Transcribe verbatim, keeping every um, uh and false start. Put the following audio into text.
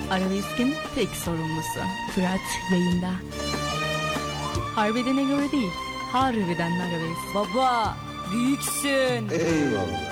Arabesk'in tek sorumlusu. Fırat yayında. Harbedene göre değil, harbiden Arabesk. Baba büyüksün. Eyvallah.